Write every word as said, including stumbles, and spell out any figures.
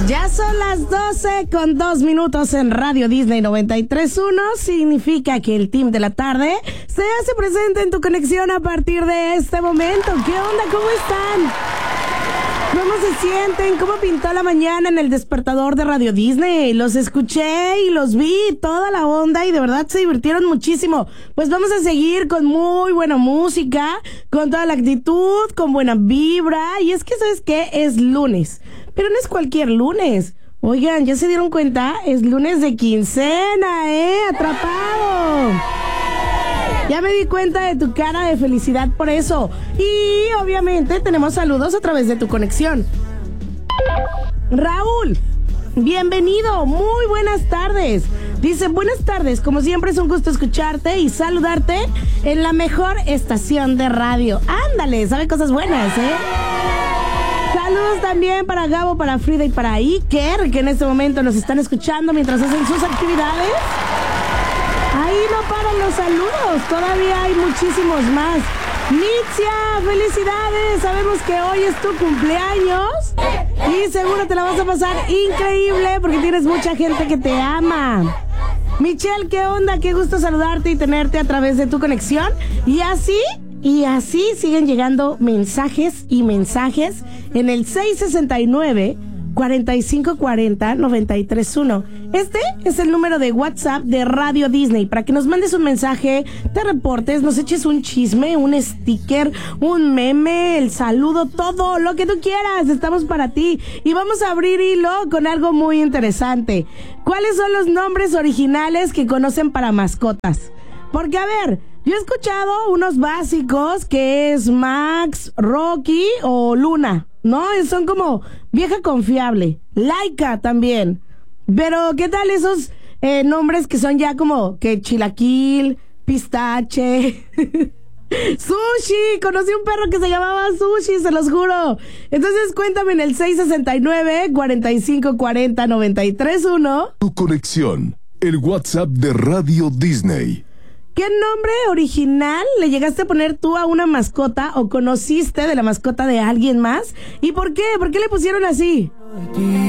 Ya son las doce con dos minutos en Radio Disney noventa y tres punto uno. Significa que el team de la tarde se hace presente en tu conexión a partir de este momento. ¿Qué onda? ¿Cómo están? ¿Cómo se sienten? ¿Cómo pintó la mañana en el despertador de Radio Disney? Los escuché y los vi, toda la onda, y de verdad se divirtieron muchísimo. Pues vamos a seguir con muy buena música, con toda la actitud, con buena vibra. Y es que, ¿sabes qué? Es lunes, pero no es cualquier lunes. Oigan, ¿ya se dieron cuenta? Es lunes de quincena, ¿eh? ¡Atrapado! Ya me di cuenta de tu cara de felicidad por eso. Y obviamente tenemos saludos a través de tu conexión. Raúl, bienvenido, muy buenas tardes. Dice, buenas tardes, como siempre es un gusto escucharte y saludarte en la mejor estación de radio. Ándale, sabe cosas buenas, ¿eh? Saludos también para Gabo, para Frida y para Iker, que en este momento nos están escuchando mientras hacen sus actividades. Ahí no paran los saludos, todavía hay muchísimos más. Mitzia, felicidades, sabemos que hoy es tu cumpleaños y seguro te la vas a pasar increíble porque tienes mucha gente que te ama. Michelle, ¿qué onda? Qué gusto saludarte y tenerte a través de tu conexión. Y así, y así siguen llegando mensajes y mensajes en el seis sesenta y nueve, cuarenta y cinco cuarenta, noventa y tres uno. Este es el número de WhatsApp de Radio Disney para que nos mandes un mensaje, te reportes, nos eches un chisme, un sticker, un meme, el saludo, todo lo que tú quieras. Estamos para ti y vamos a abrir hilo con algo muy interesante. ¿Cuáles son los nombres originales que conocen para mascotas? Porque a ver, yo he escuchado unos básicos que es Max, Rocky o Luna, ¿no? Son como vieja confiable. Laika también. Pero, ¿qué tal esos eh, nombres que son ya como que chilaquil, pistache, sushi? Conocí un perro que se llamaba Sushi, se los juro. Entonces, cuéntame en el seis sesenta y nueve, cuarenta y cinco cuarenta, noventa y tres uno. Tu conexión, el WhatsApp de Radio Disney. ¿Qué nombre original le llegaste a poner tú a una mascota o conociste de la mascota de alguien más? ¿Y por qué? ¿Por qué le pusieron así?